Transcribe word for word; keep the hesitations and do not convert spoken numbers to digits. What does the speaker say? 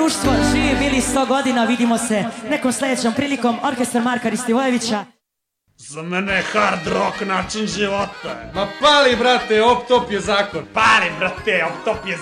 društvo, živi bili sto godina, vidimo se nekom sledećom prilikom. Orkestar Marka Ristivojevića. Za mene je hard rock način života. Ma pali, brate, op top je zakon. Pali, brate, op top je